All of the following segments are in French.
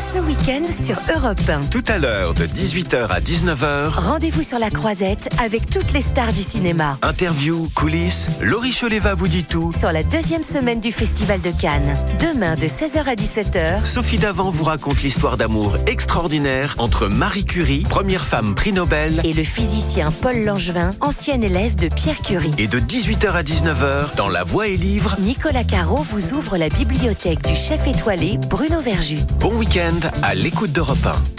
ce week-end sur Europe 1. Tout à l'heure, de 18h à 19h. Rendez-vous sur la Croisette avec toutes les stars du cinéma. Interview, coulisses, Laurie Choleva vous dit tout. Sur la deuxième semaine du Festival de Cannes. Demain, de 16h à 17h. Sophie Davant vous raconte l'histoire d'amour extraordinaire entre Marie Curie, première femme prix Nobel, et le physicien Paul Langevin, ancien élève de Pierre Curie. Et de 18h à 19h, dans La Voix et Livre, Nicolas Caro vous ouvre la bibliothèque du chef étoilé Bruno Verjus. Bon week-end à l'écoute d'Europe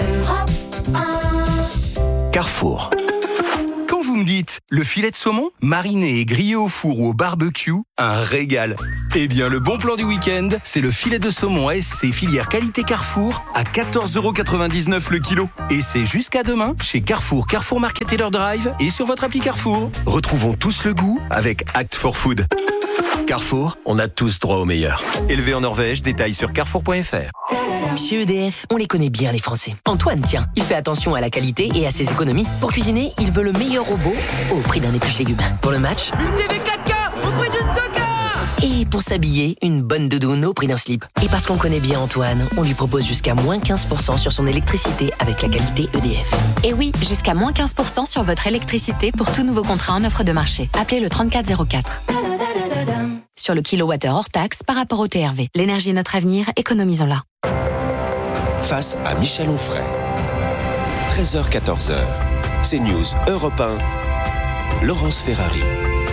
1. Carrefour. Quand vous me dites le filet de saumon, mariné et grillé au four ou au barbecue, un régal. Eh bien, le bon plan du week-end, c'est le filet de saumon ASC filière qualité Carrefour à 14,99€ le kilo. Et c'est jusqu'à demain chez Carrefour, Carrefour Market Taylor Drive et sur votre appli Carrefour. Retrouvons tous le goût avec Act for Food. Carrefour, on a tous droit au meilleur. Élevé en Norvège, détails sur carrefour.fr. Chez EDF, on les connaît bien les Français. Antoine, tiens, il fait attention à la qualité et à ses économies. Pour cuisiner, il veut le meilleur robot au prix d'un épluche légumes. Pour le match, une TV 4K au prix d'une 2K. Et pour s'habiller, une bonne doudoune au prix d'un slip. Et parce qu'on connaît bien Antoine, on lui propose jusqu'à moins 15% sur son électricité avec la qualité EDF. Et oui, jusqu'à moins 15% sur votre électricité pour tout nouveau contrat en offre de marché. Appelez le 3404. Sur le kilowattheure hors taxe par rapport au TRV. L'énergie est notre avenir, économisons-la. Face à Michel Onfray. 13h-14h. CNews Europe 1. Laurence Ferrari.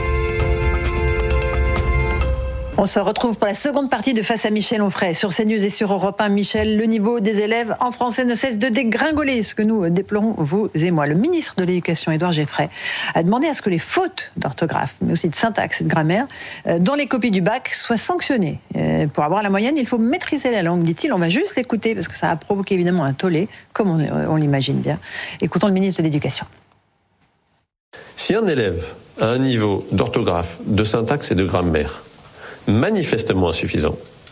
On se retrouve pour la seconde partie de Face à Michel Onfray. Sur CNews et sur Europe 1, Michel, le niveau des élèves en français ne cesse de dégringoler, ce que nous déplorons, vous et moi. Le ministre de l'Éducation, Édouard Geoffrey, a demandé à ce que les fautes d'orthographe, mais aussi de syntaxe et de grammaire, dans les copies du bac, soient sanctionnées. Pour avoir la moyenne, il faut maîtriser la langue, dit-il. On va juste l'écouter, parce que ça a provoqué évidemment un tollé, comme on l'imagine bien. Écoutons le ministre de l'Éducation. Si un élève a un niveau d'orthographe, de syntaxe et de grammaire manifestement insuffisant,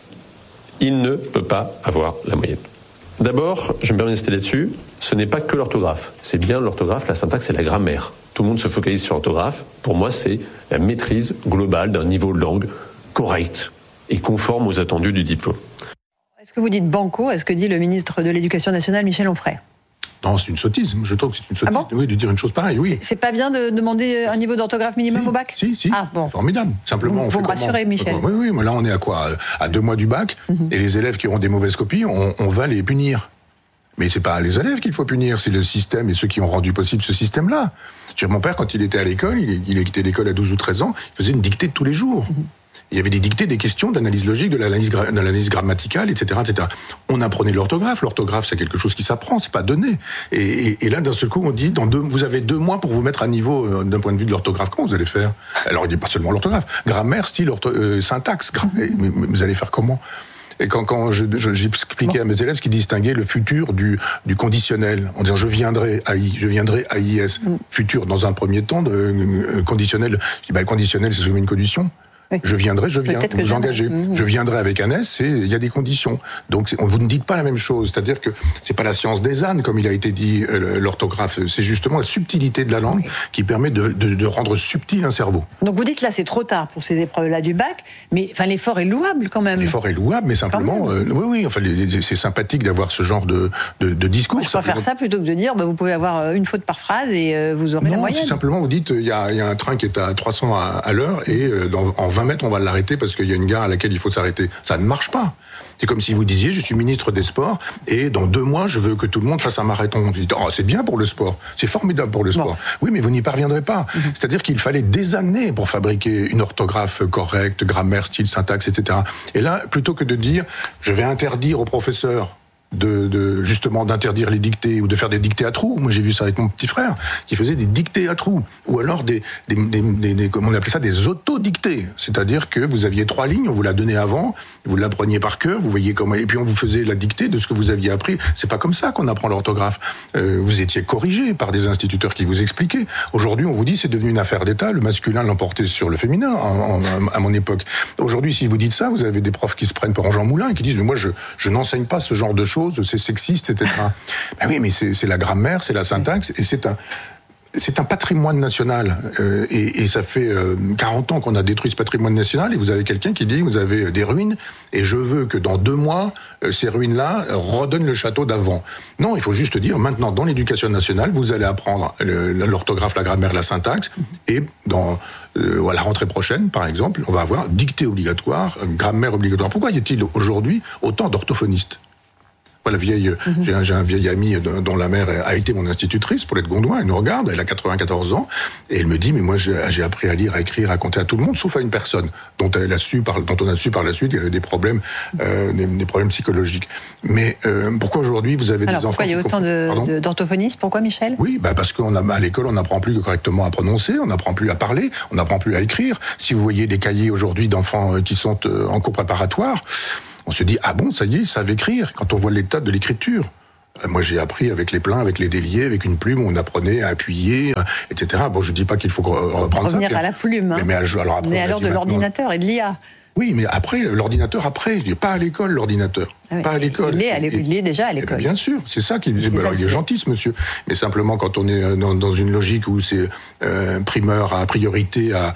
il ne peut pas avoir la moyenne. D'abord, je me permets d'insister là-dessus, ce n'est pas que l'orthographe. C'est bien l'orthographe, la syntaxe et la grammaire. Tout le monde se focalise sur l'orthographe. Pour moi, c'est la maîtrise globale d'un niveau de langue correct et conforme aux attendus du diplôme. Est-ce que vous dites banco? Est-ce que dit le ministre de l'Éducation nationale, Michel Onfray? Non, c'est une sottise. Je trouve que c'est une sottise. Ah bon? Oui, de dire une chose pareille, oui. C'est pas bien de demander un niveau d'orthographe minimum au bac? Si. Ah bon. Formidable. Simplement, vous me rassurez, Michel. Oui, mais là, on est à quoi? À 2 mois du bac, et les élèves qui auront des mauvaises copies, on va les punir. Mais c'est pas les élèves qu'il faut punir, c'est le système et ceux qui ont rendu possible ce système-là. Mon père, quand il était à l'école, il a quitté l'école à 12 ou 13 ans, il faisait une dictée de tous les jours. Il y avait des dictées, des questions d'analyse logique, de l'analyse grammaticale, etc., etc. On apprenait l'orthographe. L'orthographe, c'est quelque chose qui s'apprend, c'est pas donné. Et là, d'un seul coup, on dit, vous avez 2 mois pour vous mettre à niveau d'un point de vue de l'orthographe. Comment vous allez faire? Alors, il dit pas seulement l'orthographe. Grammaire, style, syntaxe. Mais vous allez faire comment? Et quand j'expliquais à mes élèves ce qui distinguait le futur du conditionnel, en disant je viendrai AIS, futur dans un premier temps, conditionnel, je dis le conditionnel c'est soumis à une condition. Oui. Je viens, vous engagez. Je viendrai avec un S et il y a des conditions. Donc vous ne dites pas la même chose. C'est-à-dire que c'est pas la science des ânes, comme il a été dit, l'orthographe. C'est justement la subtilité de la langue qui permet de rendre subtil un cerveau. Donc vous dites là, c'est trop tard pour ces épreuves-là du bac, mais l'effort est louable quand même. L'effort est louable, mais simplement, c'est sympathique d'avoir ce genre de discours. Je préfère ça plutôt que de dire, vous pouvez avoir une faute par phrase et vous aurez la moyenne. Non, simplement vous dites, il y a un train qui est à 300 à l'heure et en 20 mètres, on va l'arrêter parce qu'il y a une gare à laquelle il faut s'arrêter. Ça ne marche pas. C'est comme si vous disiez, je suis ministre des Sports et dans 2 mois, je veux que tout le monde fasse un marathon. Vous dites, c'est bien pour le sport, c'est formidable pour le sport. Oui, mais vous n'y parviendrez pas. C'est-à-dire qu'il fallait des années pour fabriquer une orthographe correcte, grammaire, style, syntaxe, etc. Et là, plutôt que de dire, je vais interdire aux professeurs justement d'interdire les dictées ou de faire des dictées à trous. Moi, j'ai vu ça avec mon petit frère qui faisait des dictées à trous ou alors comment on appelait ça, des autodictées. C'est-à-dire que vous aviez 3 lignes, on vous la donnait avant, vous l'appreniez par cœur, vous voyez comment, et puis on vous faisait la dictée de ce que vous aviez appris. C'est pas comme ça qu'on apprend l'orthographe. Vous étiez corrigé par des instituteurs qui vous expliquaient. Aujourd'hui, on vous dit c'est devenu une affaire d'État. Le masculin l'emportait sur le féminin à mon époque. Aujourd'hui, si vous dites ça, vous avez des profs qui se prennent pour Jean Moulin et qui disent mais moi je n'enseigne pas ce genre de choses. C'est sexiste, etc. Ben oui, mais c'est la grammaire, c'est la syntaxe, et c'est un patrimoine national. Et ça fait 40 ans qu'on a détruit ce patrimoine national. Et vous avez quelqu'un qui dit, vous avez des ruines, et je veux que dans 2 mois, ces ruines-là redonnent le château d'avant. Non, il faut juste dire, maintenant, dans l'éducation nationale, vous allez apprendre l'orthographe, la grammaire, la syntaxe, et à la rentrée prochaine, par exemple, on va avoir dictée obligatoire, grammaire obligatoire. Pourquoi y a-t-il aujourd'hui autant d'orthophonistes ? J'ai un vieil ami dont la mère a été mon institutrice, Paulette Gondouin, elle nous regarde, elle a 94 ans, et elle me dit, mais moi j'ai appris à lire, à écrire, à compter à tout le monde, sauf à une personne, dont on a su par la suite qu'elle avait des problèmes psychologiques. Mais pourquoi aujourd'hui vous avez des enfants... Pourquoi il y a autant d'orthophonistes ? Pourquoi, Michel ? Oui, parce qu'à l'école, on n'apprend plus correctement à prononcer, on n'apprend plus à parler, on n'apprend plus à écrire. Si vous voyez les cahiers aujourd'hui d'enfants qui sont en cours préparatoire, on se dit, ah bon, ça y est, ils savent écrire, quand on voit l'état de l'écriture. Moi, j'ai appris avec les pleins, avec les déliés, avec une plume, on apprenait à appuyer, etc. Bon, je dis pas qu'il faut reprendre ça. Revenir à la plume, hein. Mais à l'heure de l'ordinateur et de l'IA. Oui, mais après, l'ordinateur, je dis pas à l'école, l'ordinateur. Ah oui. Pas à l'école. Il est déjà à l'école. Bien sûr, c'est ça qui... il est gentil, ce monsieur. Mais simplement, quand on est dans une logique où c'est primeur à priorité à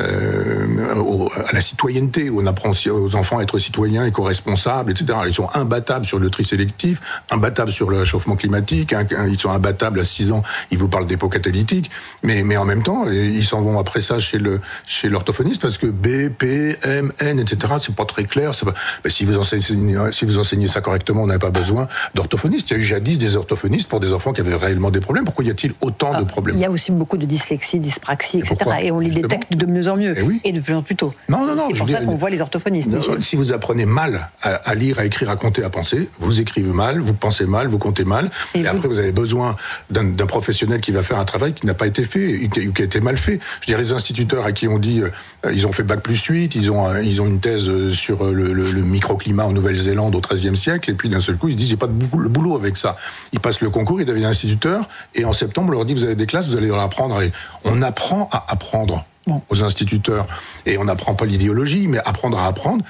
la citoyenneté, où on apprend aux enfants à être citoyens, éco-responsables, etc. Ils sont imbattables sur le tri sélectif, imbattables sur le réchauffement climatique, ils sont imbattables à 6 ans, ils vous parlent dépôt catalytique, mais en même temps, ils s'en vont après ça chez l'orthophoniste, parce que B, P, M, N, etc., c'est pas très clair. Si vous enseignez ça correctement, on n'avait pas besoin d'orthophonistes. Il y a eu jadis des orthophonistes pour des enfants qui avaient réellement des problèmes. Pourquoi y a-t-il autant de problèmes ? Il y a aussi beaucoup de dyslexie, dyspraxie, etc. Et on les détecte de mieux en mieux. Et de plus en plus tôt. Non. C'est pour ça qu'on voit les orthophonistes. Si vous apprenez mal à lire, à écrire, à compter, à penser, vous écrivez mal, vous pensez mal, vous comptez mal. Et après, vous avez besoin d'un professionnel qui va faire un travail qui n'a pas été fait, ou qui a été mal fait. Je veux dire, les instituteurs à qui on dit, ils ont fait Bac+8, ils ont une thèse sur le microclimat en Nouvelle-Zélande au XIIIe siècle, et puis d'un seul coup, ils se disent, il n'y a pas de boulot avec ça. Ils passent le concours, ils deviennent instituteurs, et en septembre, on leur dit, vous avez des classes, vous allez leur apprendre. Et on apprend à apprendre. Aux instituteurs. Et on n'apprend pas l'idéologie, mais apprendre à apprendre,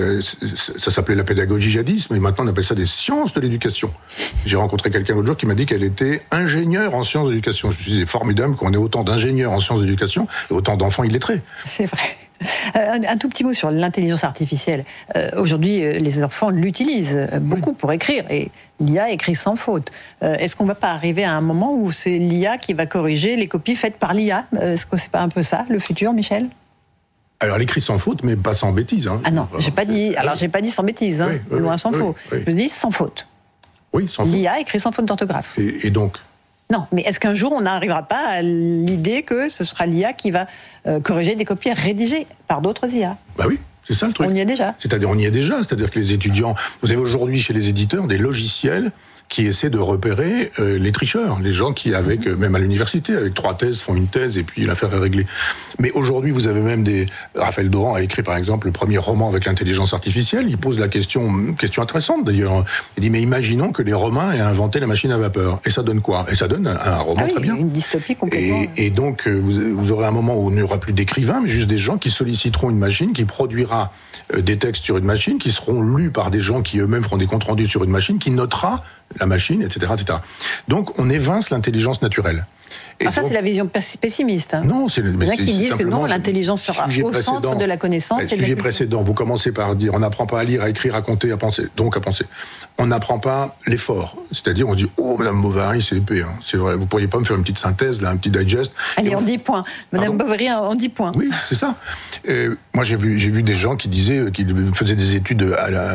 ça s'appelait la pédagogie jadis, mais maintenant on appelle ça des sciences de l'éducation. J'ai rencontré quelqu'un l'autre jour qui m'a dit qu'elle était ingénieure en sciences de l'éducation. Je me suis dit, c'est formidable qu'on ait autant d'ingénieurs en sciences de l'éducation et autant d'enfants illettrés. C'est vrai. Un tout petit mot sur l'intelligence artificielle. Aujourd'hui, les enfants l'utilisent beaucoup pour écrire, et l'IA écrit sans faute. Est-ce qu'on ne va pas arriver à un moment où c'est l'IA qui va corriger les copies faites par l'IA ? Est-ce que c'est pas un peu ça, le futur, Michel ? Alors, elle écrit sans faute, mais pas sans bêtise. Hein. Ah non, j'ai pas dit sans bêtise, hein, loin sans faux. Je dis sans faute. Oui, sans faute. L'IA écrit sans faute d'orthographe. Et donc ? Non, mais est-ce qu'un jour on n'arrivera pas à l'idée que ce sera l'IA qui va corriger des copies rédigées par d'autres IA ? Bah oui, c'est ça le truc. On y est déjà. On y est déjà, c'est-à-dire que les étudiants... Vous avez aujourd'hui chez les éditeurs des logiciels qui essaient de repérer les tricheurs, les gens qui, même à l'université, avec 3 thèses, font une thèse et puis l'affaire est réglée. Mais aujourd'hui, vous avez même Raphaël Doran a écrit, par exemple, le premier roman avec l'intelligence artificielle. Il pose la question intéressante d'ailleurs. Il dit, mais imaginons que les Romains aient inventé la machine à vapeur. Et ça donne quoi ? Et ça donne un roman très bien. Une dystopie complètement. Et donc, vous aurez un moment où il n'y aura plus d'écrivains, mais juste des gens qui solliciteront une machine, qui produira des textes sur une machine, qui seront lus par des gens qui eux-mêmes feront des comptes rendus sur une machine, qui notera la machine, etc., etc. Donc, on évince l'intelligence naturelle. Ça, c'est la vision pessimiste. Hein. Non, il y en a qui disent que non, l'intelligence sera au centre de la connaissance. Le sujet précédent, vous commencez par dire, on n'apprend pas à lire, à écrire, à compter, à penser. Donc, à penser. On n'apprend pas l'effort. C'est-à-dire, on se dit, oh, Madame Bovary, c'est épais. Hein. C'est vrai, vous pourriez pas me faire une petite synthèse, là, un petit digest. Allez, on dit point. Madame Bovary, on dit point. Oui, c'est ça. Moi, j'ai vu des gens qui disaient qu'ils faisaient des études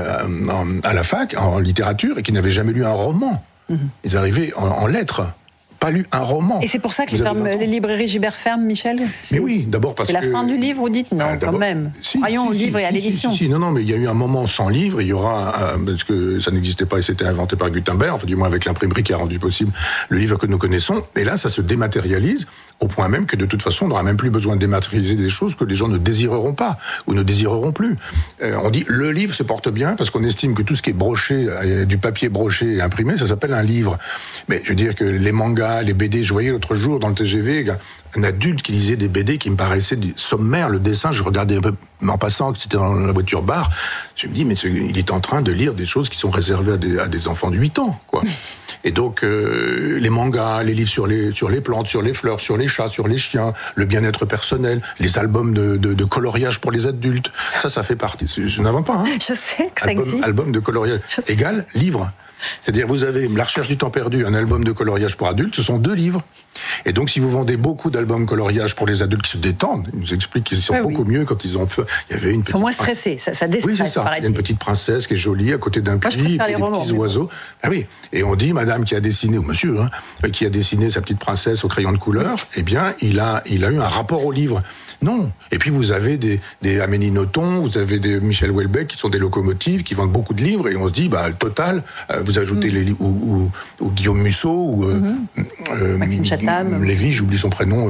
à la fac, en littérature, et qui n'avaient jamais lu un roman. Ils arrivaient en lettres. Pas lu un roman. Et c'est pour ça que les librairies Gibert ferment, Michel ? Mais oui, d'abord parce que... C'est la fin du livre, vous dites ? Non, quand même. Croyons au livre et à l'édition. Non, mais il y a eu un moment sans livre, il y aura... parce que ça n'existait pas et c'était inventé par Gutenberg, enfin du moins avec l'imprimerie qui a rendu possible le livre que nous connaissons. Et là, ça se dématérialise au point même que de toute façon, on n'aura même plus besoin de dématérialiser des choses que les gens ne désireront pas ou ne désireront plus. On dit, le livre se porte bien parce qu'on estime que tout ce qui est broché, du papier broché et imprimé, ça s'appelle un livre. Mais je veux dire que les mangas, les BD, je voyais l'autre jour dans le TGV un adulte qui lisait des BD qui me paraissait sommaire, le dessin, je regardais un peu en passant que c'était dans la voiture bar, je me dis mais il est en train de lire des choses qui sont réservées à des enfants de 8 ans, quoi. Et donc, les mangas, les livres sur les plantes, sur les fleurs, sur les chats, sur les chiens, le bien-être personnel, les albums de coloriage pour les adultes, ça fait partie. Je n'invente pas. Hein. Je sais que ça existe. Album de coloriage égale livre. C'est-à-dire, vous avez La recherche du temps perdu, un album de coloriage pour adultes, ce sont 2 livres. Et donc, si vous vendez beaucoup d'albums coloriage pour les adultes qui se détendent, ils nous expliquent qu'ils sont beaucoup mieux quand ils ont fait. Il y avait une petite. Ils sont moins stressés, ça déstresse. Oui, c'est ça. Il y a une petite princesse qui est jolie à côté d'un puits, des petits oiseaux. Ah oui. Et on dit, madame qui a dessiné, ou monsieur, qui a dessiné sa petite princesse au crayon de couleur, eh bien, il a eu un rapport au livre. Non. Et puis, vous avez des Amélie Nothomb, vous avez des Michel Houellebecq qui sont des locomotives, qui vendent beaucoup de livres, et on se dit, le total, vous ajoutez les livres, ou Guillaume Musso, ou Maxime Chatham. Lévy, j'oublie son prénom,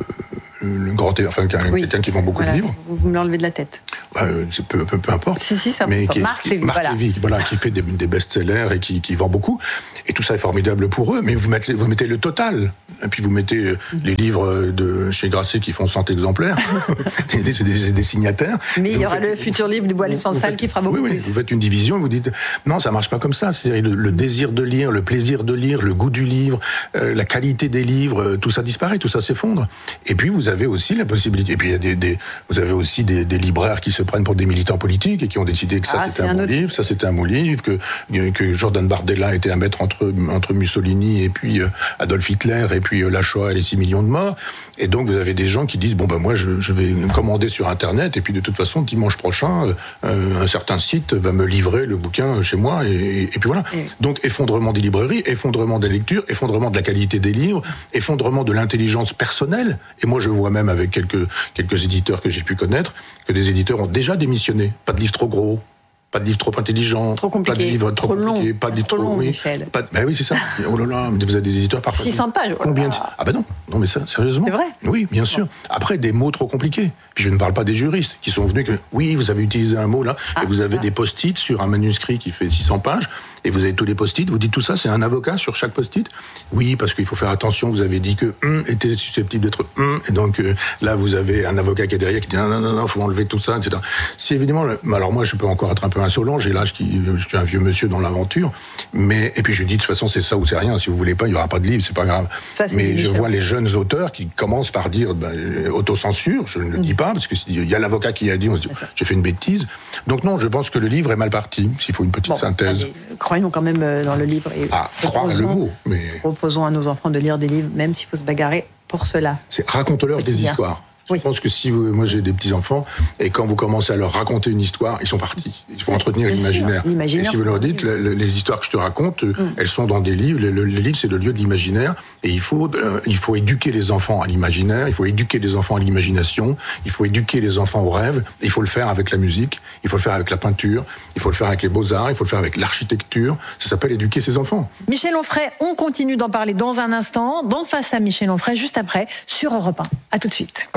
le grand, quelqu'un qui vend beaucoup de livres. Vous me l'enlevez de la tête. C'est peu importe. Si, ça mais Marc Lévy, qui fait des best-sellers et qui vend beaucoup. Et tout ça est formidable pour eux, mais vous mettez le total. Et puis vous mettez les livres de chez Grasset qui font 100 exemplaires. c'est des signataires. Mais il y aura le futur livre du Bois Salle qui fera beaucoup plus. Vous faites une division et vous dites, non, ça marche pas comme ça. C'est-à-dire le désir de lire, le plaisir de lire, le goût du livre, la qualité des livres, tout ça disparaît, tout ça s'effondre. Et puis vous avez aussi la possibilité. Et puis vous avez aussi des libraires qui se prennent pour des militants politiques et qui ont décidé que ça c'était un bon livre, ça c'était un bon livre, que Jordan Bardella était à mettre entre Mussolini et puis Adolf Hitler et puis la Shoah et les 6 millions de morts. Et donc vous avez des gens qui disent moi je vais commander sur Internet et puis de toute façon dimanche prochain un certain site va me livrer le bouquin chez moi et puis voilà. Donc effondrement des librairies, effondrement des lectures, effondrement de la qualité des livres, effondrement de l'intelligence personnelle. Et moi je vois même avec quelques éditeurs que j'ai pu connaître que des éditeurs ont déjà démissionné. Pas de livres trop gros, pas de livres trop intelligents, trop compliqués, pas de livres trop compliqués, pas de livres trop longs, Michel. Oui, c'est ça. Oh là là, mais vous avez des éditeurs parfois. 600 pages. Combien non, mais ça, sérieusement. C'est vrai. Oui, bien sûr. Après, des mots trop compliqués. Puis je ne parle pas des juristes qui sont venus que oui, vous avez utilisé un mot là, et vous avez des post-it sur un manuscrit qui fait 600 pages, et vous avez tous les post-it. Vous dites tout ça, c'est un avocat sur chaque post-it. Oui, parce qu'il faut faire attention. Vous avez dit que était susceptible d'être et donc là vous avez un avocat qui est derrière qui dit non, faut enlever tout ça, etc. Si évidemment, alors moi je peux encore être un peu insolent. J'ai l'âge je suis un vieux monsieur dans l'aventure, et puis je dis de toute façon c'est ça ou c'est rien. Si vous voulez pas, il y aura pas de livre, c'est pas grave. Ça, mais je vois les jeunes auteurs qui commencent par dire autocensure. Je ne le dis pas parce que il y a l'avocat qui a dit, on se dit j'ai fait une bêtise. Donc non, je pense que le livre est mal parti. S'il faut une petite synthèse. Allez, croyons quand même dans le livre et croire le mot. Mais proposons à nos enfants de lire des livres, même s'il faut se bagarrer pour cela. Raconte-leur des histoires. Je pense que moi j'ai des petits-enfants, et quand vous commencez à leur raconter une histoire, ils sont partis. Il faut entretenir l'imaginaire. Et si vous leur dites, les histoires que je te raconte, elles sont dans des livres. Le livre, c'est le lieu de l'imaginaire. Et il faut éduquer les enfants à l'imaginaire, il faut éduquer les enfants à l'imagination, il faut éduquer les enfants au rêve. Il faut le faire avec la musique, il faut le faire avec la peinture, il faut le faire avec les beaux-arts, il faut le faire avec l'architecture. Ça s'appelle éduquer ses enfants. Michel Onfray, on continue d'en parler dans un instant, dans Face à Michel Onfray, juste après, sur Europe 1. À tout de suite.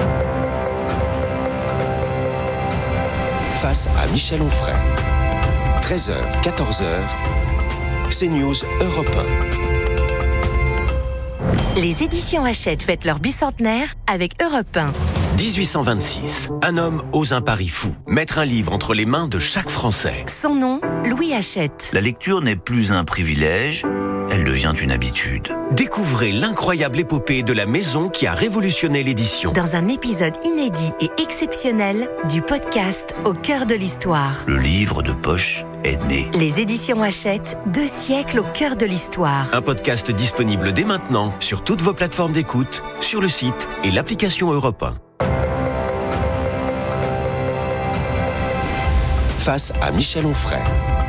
Face à Michel Onfray. 13h, 14h, CNews Europe 1. Les éditions Hachette fêtent leur bicentenaire avec Europe 1. 1826. Un homme ose un pari fou. Mettre un livre entre les mains de chaque Français. Son nom, Louis Hachette. La lecture n'est plus un privilège, elle devient une habitude. Découvrez l'incroyable épopée de la maison qui a révolutionné l'édition. Dans un épisode inédit et exceptionnel du podcast Au cœur de l'histoire. Le livre de poche est né. Les éditions Hachette, 2 siècles au cœur de l'histoire. Un podcast disponible dès maintenant sur toutes vos plateformes d'écoute, sur le site et l'application Europe 1. Face à Michel Onfray.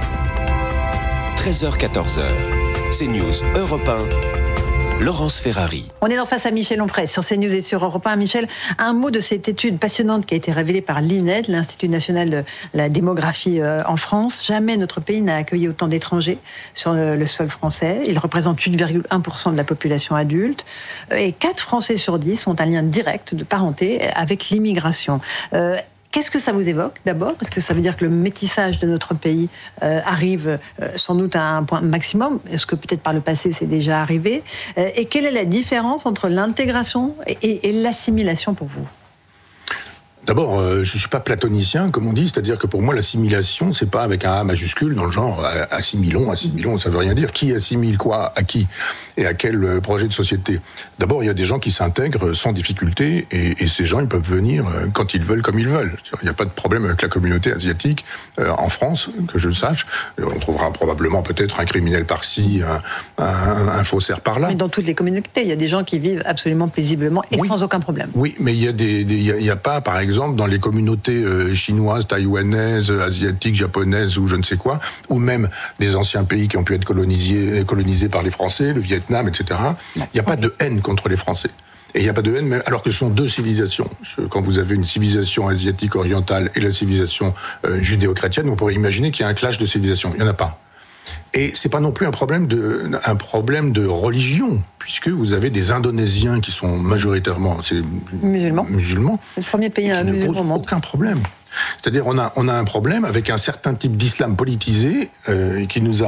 13h-14h. CNews Europe 1. Laurence Ferrari. On est dans Face à Michel Onfray sur CNews et sur Europe 1. Michel, un mot de cette étude passionnante qui a été révélée par l'INED, l'Institut national de la démographie en France. Jamais notre pays n'a accueilli autant d'étrangers sur le sol français. Ils représentent 8,1% de la population adulte. Et 4 Français sur 10 ont un lien direct de parenté avec l'immigration. Qu'est-ce que ça vous évoque d'abord ? Est-ce que ça veut dire que le métissage de notre pays arrive sans doute à un point maximum ? Est-ce que peut-être par le passé c'est déjà arrivé ? Et quelle est la différence entre l'intégration et l'assimilation pour vous ? D'abord, je suis pas platonicien, comme on dit, c'est-à-dire que pour moi, l'assimilation, c'est pas avec un A majuscule, dans le genre assimilons, ça veut rien dire. Qui assimile quoi à qui et à quel projet de société? D'abord, il y a des gens qui s'intègrent sans difficulté, et ces gens, ils peuvent venir quand ils veulent, comme ils veulent. Il n'y a pas de problème avec la communauté asiatique en France, que je le sache. On trouvera probablement peut-être un criminel par-ci, un faussaire par-là. Mais dans toutes les communautés, il y a des gens qui vivent absolument paisiblement et sans aucun problème. Oui, mais il y a pas, par exemple, dans les communautés chinoises, taïwanaises, asiatiques, japonaises ou je ne sais quoi, ou même des anciens pays qui ont pu être colonisés par les Français, le Vietnam, etc. Il n'y a pas de haine contre les Français. Et il n'y a pas de haine, alors que ce sont deux civilisations. Quand vous avez une civilisation asiatique orientale et la civilisation judéo-chrétienne, vous pourrez imaginer qu'il y a un clash de civilisations. Il n'y en a pas. Et c'est pas non plus un problème de religion, puisque vous avez des Indonésiens qui sont majoritairement musulmans. Le premier pays qui ne pose aucun problème. C'est-à-dire, on a un problème avec un certain type d'islam politisé qui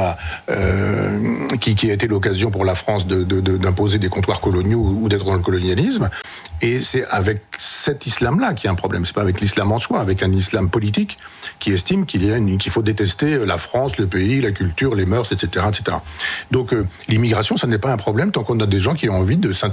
a été l'occasion pour la France d'imposer des comptoirs coloniaux ou d'être dans le colonialisme. Et c'est avec cet islam-là qu'il y a un problème. C'est pas avec l'islam en soi, avec un islam politique qui estime qu'il faut détester la France, le pays, la culture, les mœurs, etc., etc. Donc, l'immigration, ça n'est pas un problème tant qu'on a des gens qui ont envie de s'intégrer